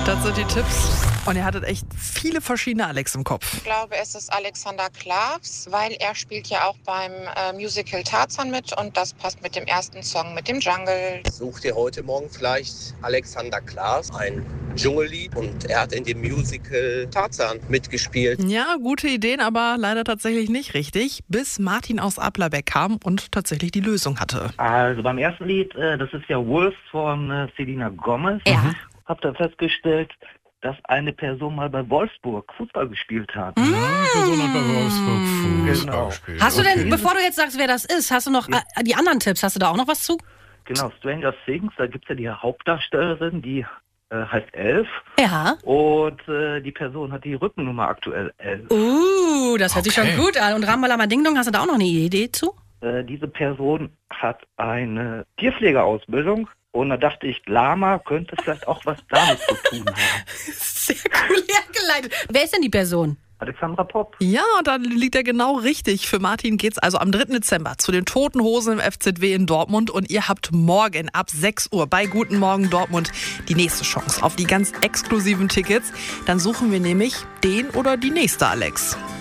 Das sind die Tipps. Und ihr hattet echt viele verschiedene Alex im Kopf. Ich glaube, es ist Alexander Klavs, weil er spielt ja auch beim Musical Tarzan mit und das passt mit dem ersten Song, mit dem Jungle. Sucht ihr heute Morgen vielleicht Alexander Klavs, ein Dschungellied, und er hat in dem Musical Tarzan mitgespielt. Ja, gute Ideen, aber leider tatsächlich nicht richtig, bis Martin aus Applerbeck kam und tatsächlich die Lösung hatte. Also beim ersten Lied, das ist ja Wolf von Selena Gomez. Ja. Hab da festgestellt, dass eine Person mal bei Wolfsburg Fußball gespielt hat. Person hat bei Wolfsburg Fußball Genau. gespielt. Hast du denn, Okay. bevor du jetzt sagst, wer das ist, hast du noch die anderen Tipps? Hast du da auch noch was zu? Genau, Stranger Things, da gibt's ja die Hauptdarstellerin, die heißt Elf. Ja. Und die Person hat die Rückennummer aktuell 11. Das hört sich schon Okay. gut an. Und Ramalama Ding Dong, hast du da auch noch eine Idee zu? Diese Person hat eine Tierpflegeausbildung. Und da dachte ich, Lama könnte vielleicht auch was damit zu tun haben. Sehr cool hergeleitet. Wer ist denn die Person? Alexandra Popp. Ja, dann liegt er genau richtig. Für Martin geht's also am 3. Dezember zu den Toten Hosen im FZW in Dortmund. Und ihr habt morgen ab 6 Uhr bei Guten Morgen Dortmund die nächste Chance auf die ganz exklusiven Tickets. Dann suchen wir nämlich den oder die nächste Alex.